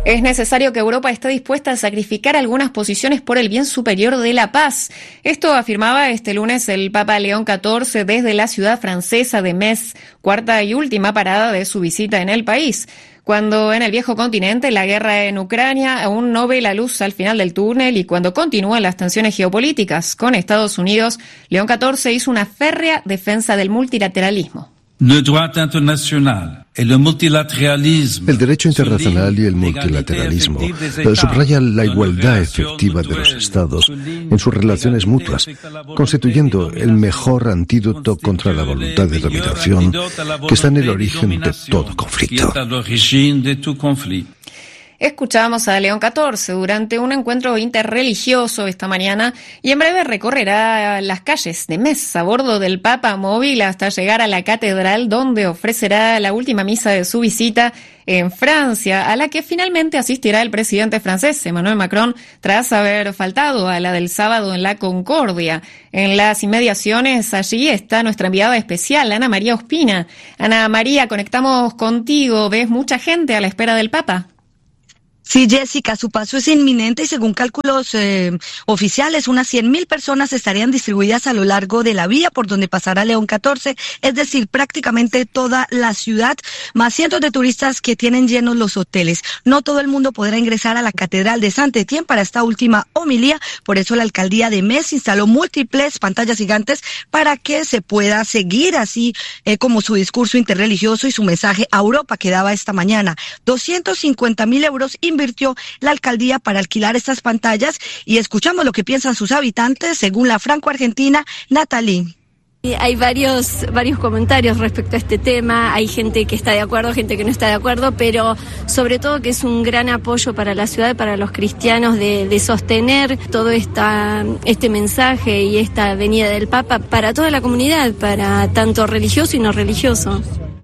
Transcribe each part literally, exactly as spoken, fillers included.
Es necesario que Europa esté dispuesta a sacrificar algunas posiciones por el bien superior de la paz. Esto afirmaba este lunes el Papa León catorce desde la ciudad francesa de Metz, cuarta y última parada de su visita en el país. Cuando en el viejo continente la guerra en Ucrania aún no ve la luz al final del túnel y cuando continúan las tensiones geopolíticas con Estados Unidos, León catorce hizo una férrea defensa del multilateralismo. Le droit international et le multilatéralisme. El derecho internacional y el multilateralismo subrayan la igualdad efectiva de los Estados en sus relaciones mutuas, constituyendo el mejor antídoto contra la voluntad de dominación que está en el origen de todo conflicto. Escuchábamos a León catorce durante un encuentro interreligioso esta mañana y en breve recorrerá las calles de Metz a bordo del Papa móvil hasta llegar a la catedral donde ofrecerá la última misa de su visita en Francia, a la que finalmente asistirá el presidente francés Emmanuel Macron tras haber faltado a la del sábado en la Concordia. En las inmediaciones allí está nuestra enviada especial, Ana María Ospina. Ana María, conectamos contigo. ¿Ves mucha gente a la espera del Papa? Sí, Jessica, su paso es inminente y según cálculos eh, oficiales, unas cien mil personas estarían distribuidas a lo largo de la vía por donde pasará León catorce, es decir, prácticamente toda la ciudad, más cientos de turistas que tienen llenos los hoteles. No todo el mundo podrá ingresar a la Catedral de Saint-Étienne para esta última homilía, por eso la alcaldía de Metz instaló múltiples pantallas gigantes para que se pueda seguir así eh, como su discurso interreligioso y su mensaje a Europa que daba esta mañana. doscientos cincuenta mil euros invirtió la alcaldía para alquilar estas pantallas y escuchamos lo que piensan sus habitantes según la franco-argentina Natalie. Hay varios varios comentarios respecto a este tema, hay gente que está de acuerdo, gente que no está de acuerdo, pero sobre todo que es un gran apoyo para la ciudad, para los cristianos de, de sostener todo esta, este mensaje y esta venida del Papa para toda la comunidad, para tanto religioso y no religioso.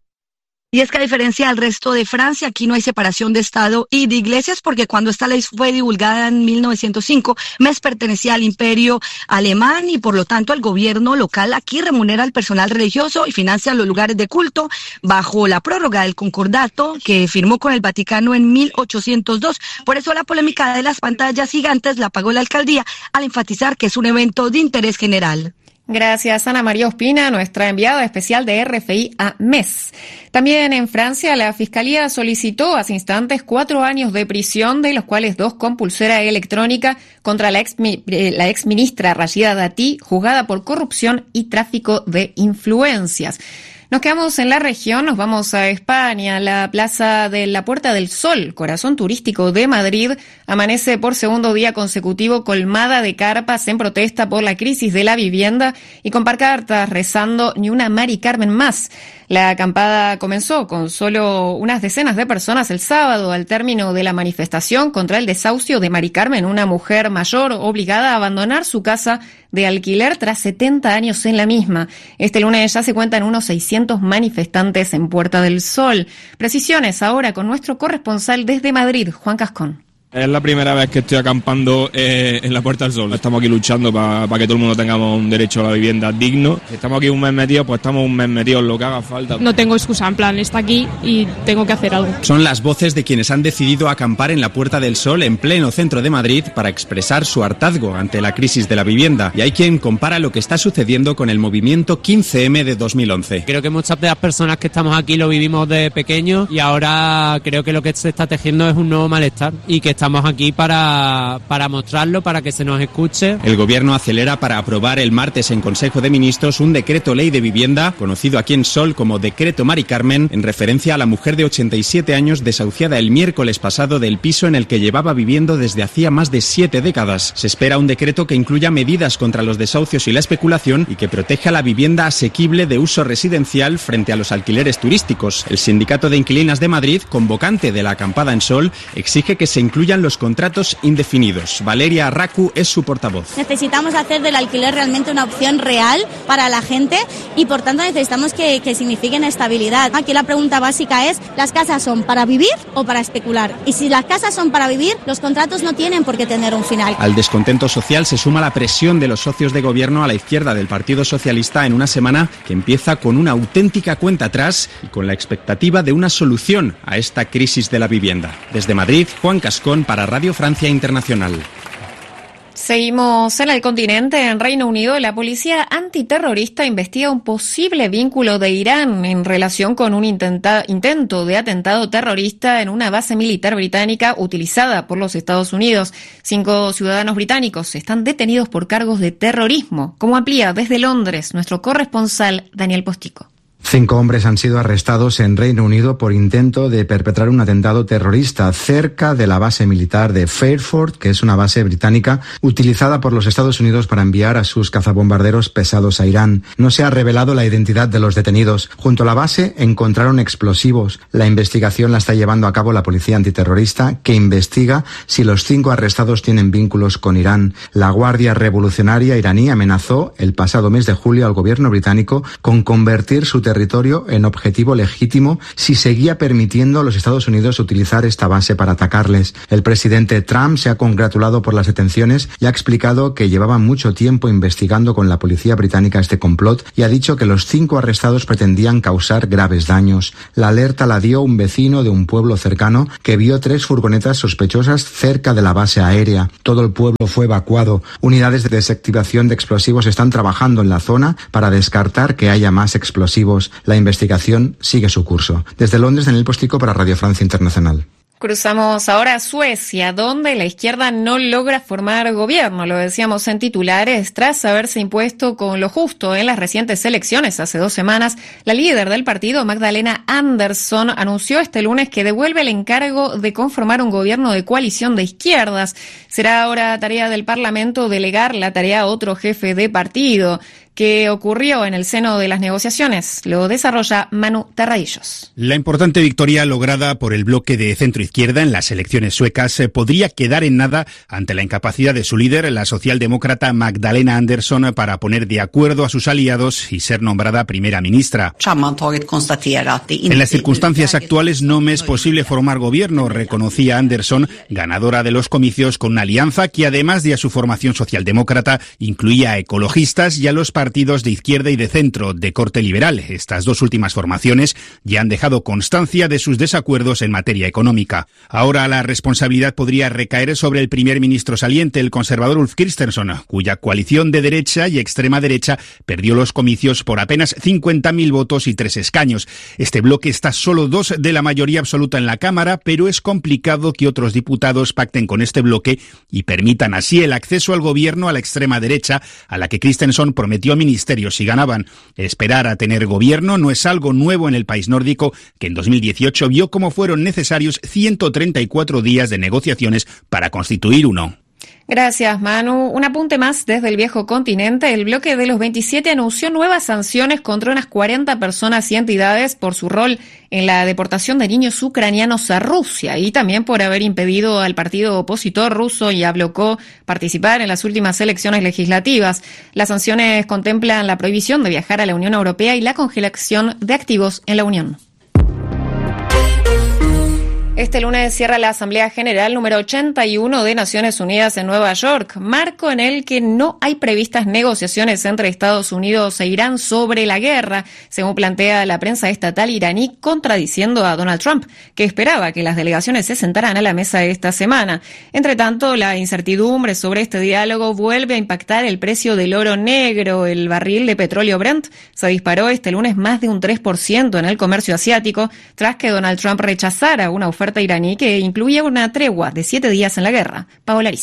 Y es que a diferencia del resto de Francia, aquí no hay separación de Estado y de iglesias, porque cuando esta ley fue divulgada en mil novecientos cinco, Metz pertenecía al Imperio Alemán y por lo tanto el gobierno local aquí remunera al personal religioso y financia los lugares de culto bajo la prórroga del concordato que firmó con el Vaticano en mil ochocientos dos. Por eso la polémica de las pantallas gigantes la pagó la alcaldía al enfatizar que es un evento de interés general. Gracias, Ana María Ospina, nuestra enviada especial de R F I a Metz. También en Francia, la Fiscalía solicitó hace instantes cuatro años de prisión, de los cuales dos con pulsera electrónica, contra la ex, la ex ministra Rachida Dati, juzgada por corrupción y tráfico de influencias. Nos quedamos en la región, nos vamos a España. La plaza de la Puerta del Sol, corazón turístico de Madrid, amanece por segundo día consecutivo colmada de carpas en protesta por la crisis de la vivienda y con pancartas rezando "Ni una Mari Carmen más". La acampada comenzó con solo unas decenas de personas el sábado al término de la manifestación contra el desahucio de Mari Carmen, una mujer mayor obligada a abandonar su casa de alquiler tras setenta años en la misma. Este lunes ya se cuentan unos seiscientos manifestantes en Puerta del Sol. Precisiones ahora con nuestro corresponsal desde Madrid, Juan Cascón. Es la primera vez que estoy acampando eh, en la Puerta del Sol. Estamos aquí luchando para pa que todo el mundo tengamos un derecho a la vivienda digno. Si estamos aquí un mes metidos, pues estamos un mes metidos en lo que haga falta. No tengo excusa, en plan, está aquí y tengo que hacer algo. Son las voces de quienes han decidido acampar en la Puerta del Sol en pleno centro de Madrid para expresar su hartazgo ante la crisis de la vivienda. Y hay quien compara lo que está sucediendo con el movimiento quince eme de dos mil once. Creo que muchas de las personas que estamos aquí lo vivimos de pequeños y ahora creo que lo que se está tejiendo es un nuevo malestar y que estamos aquí para, para mostrarlo, para que se nos escuche. El gobierno acelera para aprobar el martes en Consejo de Ministros un decreto ley de vivienda, conocido aquí en Sol como Decreto Mari Carmen, en referencia a la mujer de ochenta y siete años desahuciada el miércoles pasado del piso en el que llevaba viviendo desde hacía más de siete décadas. Se espera un decreto que incluya medidas contra los desahucios y la especulación y que proteja la vivienda asequible de uso residencial frente a los alquileres turísticos. El Sindicato de Inquilinas de Madrid, convocante de la acampada en Sol, exige que se incluya apoyan los contratos indefinidos. Valeria Arracu es su portavoz. Necesitamos hacer del alquiler realmente una opción real para la gente y por tanto necesitamos que, que signifiquen estabilidad. Aquí la pregunta básica es, ¿las casas son para vivir o para especular? Y si las casas son para vivir, los contratos no tienen por qué tener un final. Al descontento social se suma la presión de los socios de gobierno a la izquierda del Partido Socialista en una semana que empieza con una auténtica cuenta atrás y con la expectativa de una solución a esta crisis de la vivienda. Desde Madrid, Juan Cascón para Radio Francia Internacional. Seguimos en el continente. En Reino Unido, la policía antiterrorista investiga un posible vínculo de Irán en relación con un intenta- intento de atentado terrorista en una base militar británica utilizada por los Estados Unidos. Cinco ciudadanos británicos están detenidos por cargos de terrorismo, como amplía desde Londres nuestro corresponsal Daniel Postico. Cinco hombres han sido arrestados en Reino Unido por intento de perpetrar un atentado terrorista cerca de la base militar de Fairford, que es una base británica utilizada por los Estados Unidos para enviar a sus cazabombarderos pesados a Irán. No se ha revelado la identidad de los detenidos. Junto a la base encontraron explosivos. La investigación la está llevando a cabo la policía antiterrorista, que investiga si los cinco arrestados tienen vínculos con Irán. La Guardia Revolucionaria iraní amenazó el pasado mes de julio al gobierno británico con convertir su territorio en objetivo legítimo si seguía permitiendo a los Estados Unidos utilizar esta base para atacarles. El presidente Trump se ha congratulado por las detenciones y ha explicado que llevaban mucho tiempo investigando con la policía británica este complot y ha dicho que los cinco arrestados pretendían causar graves daños. La alerta la dio un vecino de un pueblo cercano que vio tres furgonetas sospechosas cerca de la base aérea. Todo el pueblo fue evacuado. Unidades de desactivación de explosivos están trabajando en la zona para descartar que haya más explosivos. La investigación sigue su curso. Desde Londres, Daniel Postico para Radio Francia Internacional. Cruzamos ahora a Suecia, donde la izquierda no logra formar gobierno, lo decíamos en titulares, tras haberse impuesto con lo justo en las recientes elecciones hace dos semanas. La líder del partido, Magdalena Andersson, anunció este lunes que devuelve el encargo de conformar un gobierno de coalición de izquierdas. Será ahora tarea del Parlamento delegar la tarea a otro jefe de partido. ¿Qué ocurrió en el seno de las negociaciones? Lo desarrolla Manu Terradillos. La importante victoria lograda por el bloque de centro-izquierda en las elecciones suecas podría quedar en nada ante la incapacidad de su líder, la socialdemócrata Magdalena Andersson, para poner de acuerdo a sus aliados y ser nombrada primera ministra. En las circunstancias actuales no me es posible formar gobierno, reconocía Andersson, ganadora de los comicios con una alianza que, además de a su formación socialdemócrata, incluía a ecologistas y a los partidos de izquierda y de centro, de corte liberal. Estas dos últimas formaciones ya han dejado constancia de sus desacuerdos en materia económica. Ahora la responsabilidad podría recaer sobre el primer ministro saliente, el conservador Ulf Kristersson, cuya coalición de derecha y extrema derecha perdió los comicios por apenas cincuenta mil votos y tres escaños. Este bloque está solo dos de la mayoría absoluta en la Cámara, pero es complicado que otros diputados pacten con este bloque y permitan así el acceso al gobierno a la extrema derecha, a la que Kristersson prometió ministerios si ganaban. Esperar a tener gobierno no es algo nuevo en el país nórdico, que en dos mil dieciocho vio cómo fueron necesarios ciento treinta y cuatro días de negociaciones para constituir uno. Gracias, Manu. Un apunte más desde el viejo continente. El bloque de los veintisiete anunció nuevas sanciones contra unas cuarenta personas y entidades por su rol en la deportación de niños ucranianos a Rusia y también por haber impedido al partido opositor ruso Yabloko participar en las últimas elecciones legislativas. Las sanciones contemplan la prohibición de viajar a la Unión Europea y la congelación de activos en la Unión. Este lunes cierra la Asamblea General número ochenta y uno de Naciones Unidas en Nueva York, marco en el que no hay previstas negociaciones entre Estados Unidos e Irán sobre la guerra, según plantea la prensa estatal iraní, contradiciendo a Donald Trump, que esperaba que las delegaciones se sentaran a la mesa esta semana. Entre tanto, la incertidumbre sobre este diálogo vuelve a impactar el precio del oro negro. El barril de petróleo Brent se disparó este lunes más de un tres por ciento en el comercio asiático, tras que Donald Trump rechazara una oferta iraní que incluía una tregua de siete días en la guerra. Paola Ariza.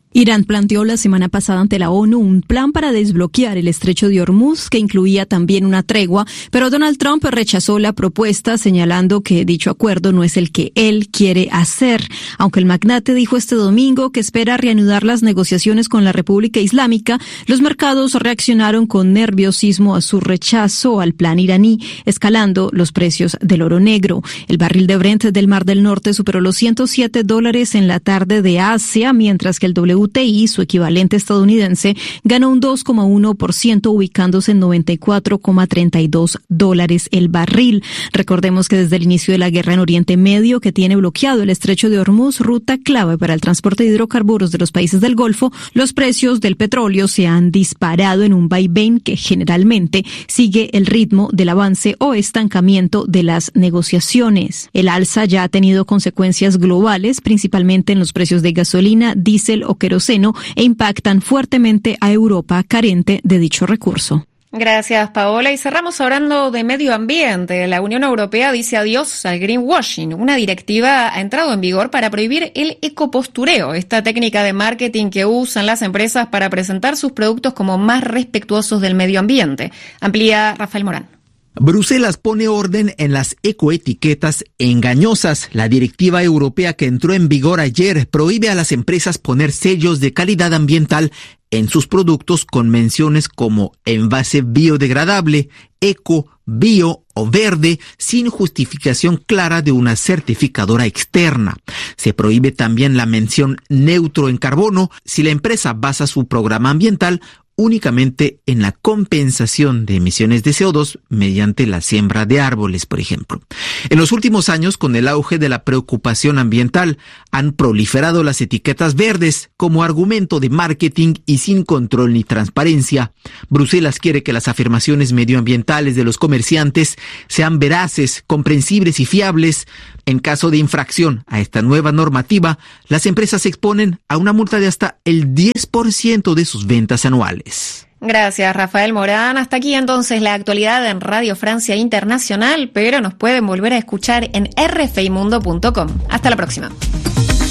Irán planteó la semana pasada ante la ONU un plan para desbloquear el estrecho de Hormuz, que incluía también una tregua, pero Donald Trump rechazó la propuesta, señalando que dicho acuerdo no es el que él quiere hacer. Aunque el magnate dijo este domingo que espera reanudar las negociaciones con la República Islámica, los mercados reaccionaron con nerviosismo a su rechazo al plan iraní, escalando los precios del oro negro. El barril de Brent del Mar del Norte superó los ciento siete dólares en la tarde de Asia, mientras que el W T I, su equivalente estadounidense, ganó un dos coma uno por ciento, ubicándose en noventa y cuatro coma treinta y dos dólares el barril. Recordemos que desde el inicio de la guerra en Oriente Medio, que tiene bloqueado el estrecho de Hormuz, ruta clave para el transporte de hidrocarburos de los países del Golfo, los precios del petróleo se han disparado en un vaivén que generalmente sigue el ritmo del avance o estancamiento de las negociaciones. El alza ya ha tenido consecuencias globales, principalmente en los precios de gasolina, diésel o queroseno, e impactan fuertemente a Europa, carente de dicho recurso. Gracias, Paola. Y cerramos hablando de medio ambiente. La Unión Europea dice adiós al greenwashing. Una directiva ha entrado en vigor para prohibir el ecopostureo, esta técnica de marketing que usan las empresas para presentar sus productos como más respetuosos del medio ambiente. Amplía Rafael Morán. Bruselas pone orden en las ecoetiquetas engañosas. La directiva europea que entró en vigor ayer prohíbe a las empresas poner sellos de calidad ambiental en sus productos con menciones como envase biodegradable, eco, bio o verde, sin justificación clara de una certificadora externa. Se prohíbe también la mención neutro en carbono si la empresa basa su programa ambiental únicamente en la compensación de emisiones de C O dos mediante la siembra de árboles, por ejemplo. En los últimos años, con el auge de la preocupación ambiental, han proliferado las etiquetas verdes como argumento de marketing y sin control ni transparencia. Bruselas quiere que las afirmaciones medioambientales de los comerciantes sean veraces, comprensibles y fiables. En caso de infracción a esta nueva normativa, las empresas se exponen a una multa de hasta el diez por ciento de sus ventas anuales. Gracias, Rafael Morán. Hasta aquí entonces la actualidad en Radio Francia Internacional, pero nos pueden volver a escuchar en r f i mundo punto com. Hasta la próxima.